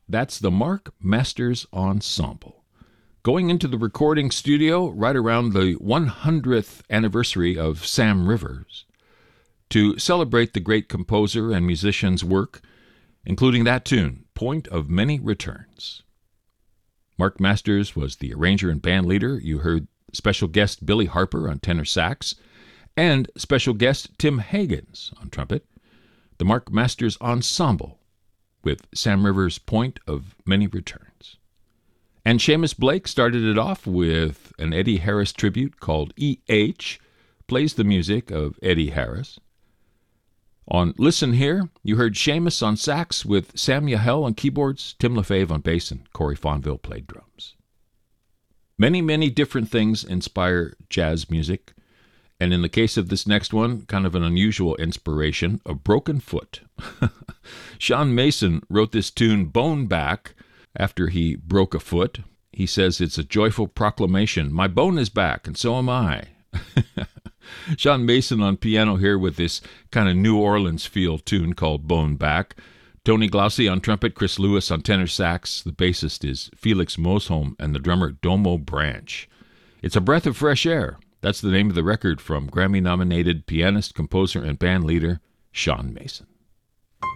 That's the Mark Masters Ensemble. Going into the recording studio right around the 100th anniversary of Sam Rivers to celebrate the great composer and musician's work, including that tune, Point of Many Returns. Mark Masters was the arranger and band leader. You heard special guest Billy Harper on tenor sax and special guest Tim Higgins on trumpet. The Mark Masters Ensemble with Sam Rivers' Point of Many Returns. And Seamus Blake started it off with an Eddie Harris tribute called E.H., plays the music of Eddie Harris. On Listen Here, you heard Seamus on sax with Sam Yahel on keyboards, Tim LaFave on bass, and Corey Fonville played drums. Many, many different things inspire jazz music, and in the case of this next one, kind of an unusual inspiration, A Broken Foot. Sean Mason wrote this tune Bone Back after he broke a foot. He says it's a joyful proclamation. My bone is back, and so am I. Sean Mason on piano here with this kind of New Orleans feel tune called Bone Back. Tony Glaucy on trumpet, Chris Lewis on tenor sax. The bassist is Felix Mosholm, and the drummer Domo Branch. It's a breath of fresh air. That's the name of the record from Grammy-nominated pianist, composer, and band leader Sean Mason.